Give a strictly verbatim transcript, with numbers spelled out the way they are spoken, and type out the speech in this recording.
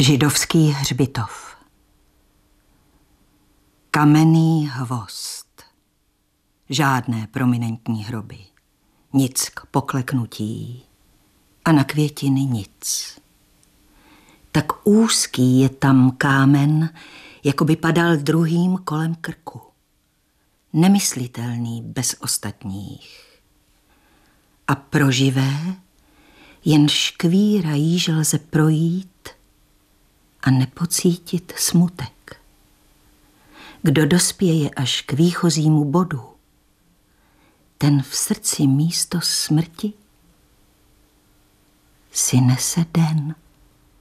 Židovský hřbitov. Kamenný hvozd. Žádné prominentní hroby. Nic k pokleknutí. A na květiny nic. Tak úzký je tam kámen, jako by padal druhým kolem krku. Nemyslitelný bez ostatních. A pro živé jen škvíra jíž lze projít a nepocítit smutek. Kdo dospěje až k výchozímu bodu, ten v srdci místo smrti si nese den.